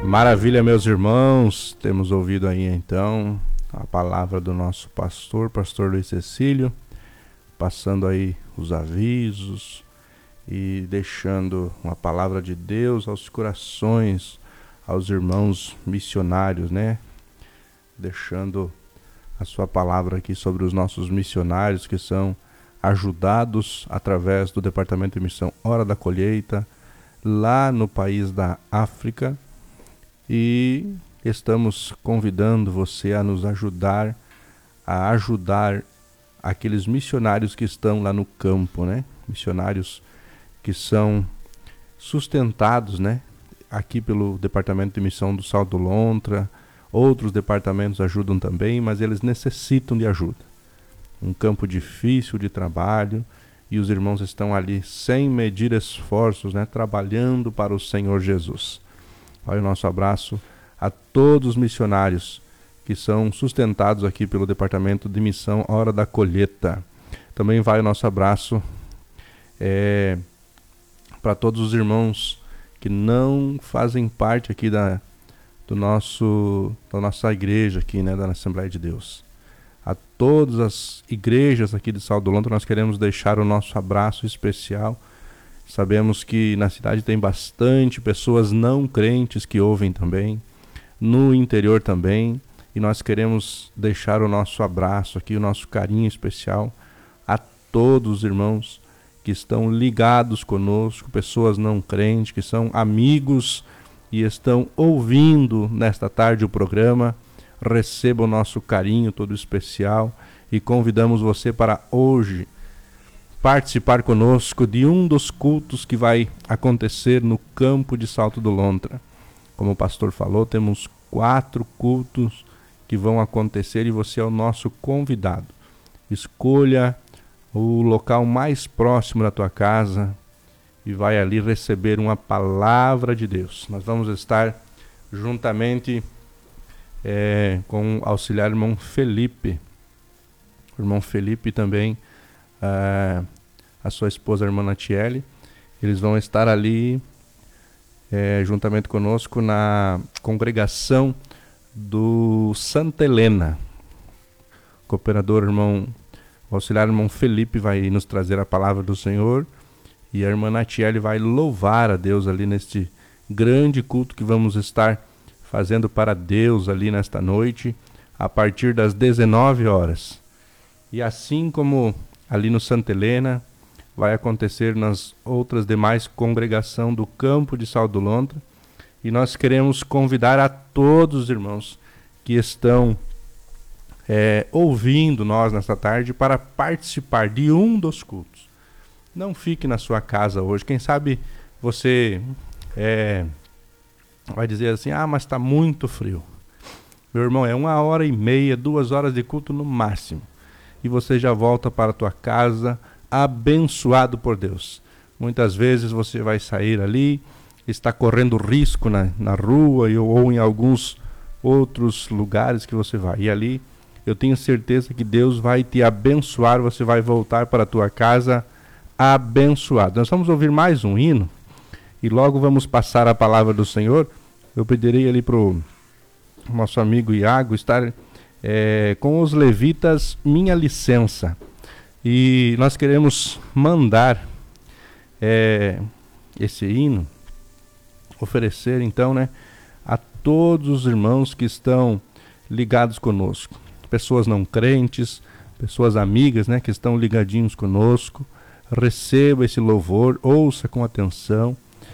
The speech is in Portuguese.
Maravilha, meus irmãos, temos ouvido aí então a palavra do nosso pastor Luiz Cecílio, passando aí os avisos e deixando uma palavra de Deus aos corações, aos irmãos missionários, né? Deixando a sua palavra aqui sobre os nossos missionários que são ajudados através do Departamento de Missão Hora da Colheita, lá no país da África. E estamos convidando você a nos ajudar, a ajudar aqueles missionários que estão lá no campo, né? Missionários que são sustentados, né? Aqui pelo Departamento de Missão do Sal do Lontra, outros departamentos ajudam também, mas eles necessitam de ajuda. Um campo difícil de trabalho e os irmãos estão ali sem medir esforços, né? Trabalhando para o Senhor Jesus. Vai o nosso abraço a todos os missionários que são sustentados aqui pelo Departamento de Missão Hora da Colheita. Também vai o nosso abraço para todos os irmãos que não fazem parte aqui da nossa igreja aqui, né, da Assembleia de Deus. A todas as igrejas aqui de Sal do Lontra nós queremos deixar o nosso abraço especial. Sabemos que na cidade tem bastante pessoas não crentes que ouvem também, no interior também, e nós queremos deixar o nosso abraço aqui, o nosso carinho especial a todos os irmãos que estão ligados conosco, pessoas não crentes, que são amigos e estão ouvindo nesta tarde o programa. Receba o nosso carinho todo especial e convidamos você para hoje participar conosco de um dos cultos que vai acontecer no campo de Salto do Lontra. Como o pastor falou, temos 4 cultos que vão acontecer e você é o nosso convidado. Escolha o local mais próximo da tua casa e vai ali receber uma palavra de Deus. Nós vamos estar juntamente com o auxiliar irmão Felipe. O irmão Felipe também, a sua esposa, a irmã Natiele, eles vão estar ali juntamente conosco na congregação do Santa Helena. O cooperador, o auxiliar irmão Felipe vai nos trazer a palavra do Senhor e a irmã Natiele vai louvar a Deus ali neste grande culto que vamos estar fazendo para Deus ali nesta noite, a partir das 19 horas. E assim como ali no Santa Helena, vai acontecer nas outras demais congregações do campo de Sal do Lontra. E nós queremos convidar a todos os irmãos que estão ouvindo nós nesta tarde para participar de um dos cultos. Não fique na sua casa hoje. Quem sabe você vai dizer assim, mas está muito frio. Meu irmão, é 1h30, 2 horas de culto no máximo. E você já volta para a tua casa abençoado por Deus. Muitas vezes você vai sair ali, está correndo risco na rua ou em alguns outros lugares que você vai. E ali eu tenho certeza que Deus vai te abençoar, você vai voltar para a tua casa abençoado. Nós vamos ouvir mais um hino e logo vamos passar a palavra do Senhor. Eu pedirei ali para o nosso amigo Iago estar com os levitas, Minha Licença. E nós queremos mandar esse hino, oferecer então, né, a todos os irmãos que estão ligados conosco. Pessoas não crentes, pessoas amigas, né, que estão ligadinhos conosco. Receba esse louvor, ouça com atenção